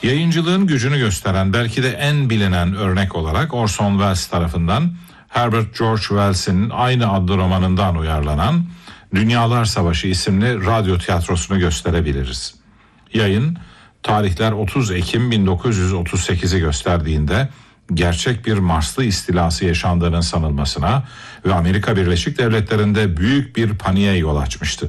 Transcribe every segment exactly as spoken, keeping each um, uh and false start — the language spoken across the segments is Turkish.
Yayıncılığın gücünü gösteren belki de en bilinen örnek olarak Orson Welles tarafından Herbert George Wells'in aynı adlı romanından uyarlanan Dünyalar Savaşı isimli radyo tiyatrosunu gösterebiliriz. Yayın tarihler otuz Ekim bin dokuz yüz otuz sekizi gösterdiğinde gerçek bir Marslı istilası yaşandığının sanılmasına ve Amerika Birleşik Devletleri'nde büyük bir paniğe yol açmıştı.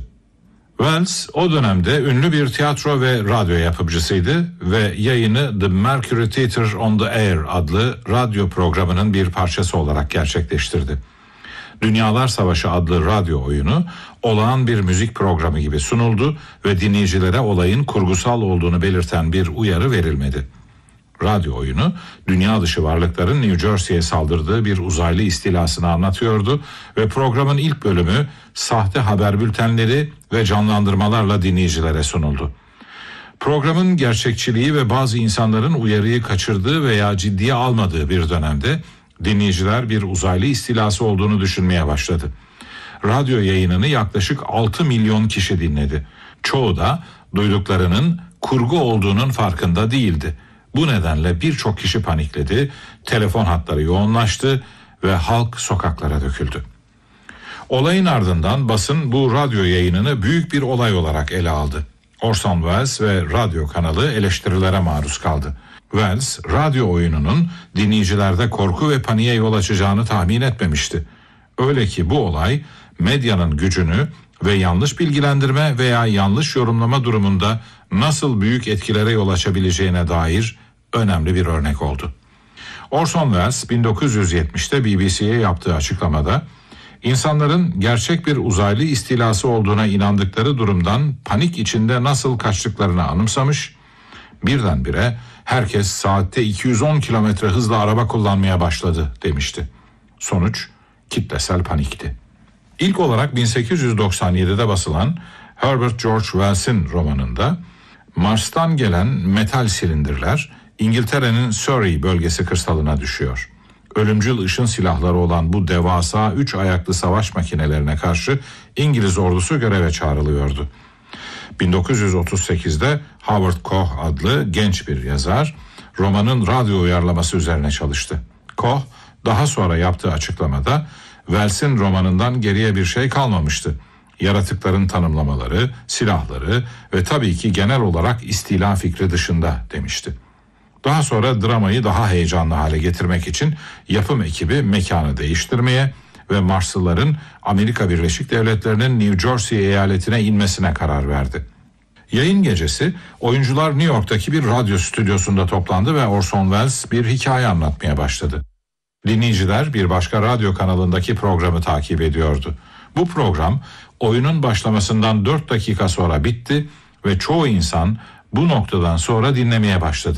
Wells o dönemde ünlü bir tiyatro ve radyo yapımcısıydı ve yayını The Mercury Theatre on the Air adlı radyo programının bir parçası olarak gerçekleştirdi. Dünyalar Savaşı adlı radyo oyunu olağan bir müzik programı gibi sunuldu ve dinleyicilere olayın kurgusal olduğunu belirten bir uyarı verilmedi. Radyo oyunu dünya dışı varlıkların New Jersey'ye saldırdığı bir uzaylı istilasını anlatıyordu ve programın ilk bölümü sahte haber bültenleri ve canlandırmalarla dinleyicilere sunuldu. Programın gerçekçiliği ve bazı insanların uyarıyı kaçırdığı veya ciddiye almadığı bir dönemde dinleyiciler bir uzaylı istilası olduğunu düşünmeye başladı. Radyo yayınını yaklaşık altı milyon kişi dinledi. Çoğu da duyduklarının kurgu olduğunun farkında değildi. Bu nedenle birçok kişi panikledi, telefon hatları yoğunlaştı ve halk sokaklara döküldü. Olayın ardından basın bu radyo yayınını büyük bir olay olarak ele aldı. Orson Welles ve radyo kanalı eleştirilere maruz kaldı. Welles, radyo oyununun dinleyicilerde korku ve paniğe yol açacağını tahmin etmemişti. Öyle ki bu olay medyanın gücünü ve yanlış bilgilendirme veya yanlış yorumlama durumunda nasıl büyük etkilere yol açabileceğine dair önemli bir örnek oldu. Orson Welles bin dokuz yüz yetmişte B B C'ye yaptığı açıklamada insanların gerçek bir uzaylı istilası olduğuna inandıkları durumdan panik içinde nasıl kaçtıklarını anımsamış, birdenbire herkes saatte iki yüz on kilometre hızla araba kullanmaya başladı demişti. Sonuç kitlesel panikti. İlk olarak bin sekiz yüz doksan yedide basılan Herbert George Wells'in romanında Mars'tan gelen metal silindirler İngiltere'nin Surrey bölgesi kırsalına düşüyor. Ölümcül ışın silahları olan bu devasa üç ayaklı savaş makinelerine karşı İngiliz ordusu göreve çağrılıyordu. bin dokuz yüz otuz sekizde Howard Koch adlı genç bir yazar romanın radyo uyarlaması üzerine çalıştı. Koch daha sonra yaptığı açıklamada Wells'in romanından geriye bir şey kalmamıştı. Yaratıkların tanımlamaları, silahları ve tabii ki genel olarak istila fikri dışında demişti. Daha sonra dramayı daha heyecanlı hale getirmek için yapım ekibi mekanı değiştirmeye ve Marslıların Amerika Birleşik Devletleri'nin New Jersey eyaletine inmesine karar verdi. Yayın gecesi oyuncular New York'taki bir radyo stüdyosunda toplandı ve Orson Welles bir hikaye anlatmaya başladı. Dinleyiciler bir başka radyo kanalındaki programı takip ediyordu. Bu program oyunun başlamasından dört dakika sonra bitti ve çoğu insan bu noktadan sonra dinlemeye başladı.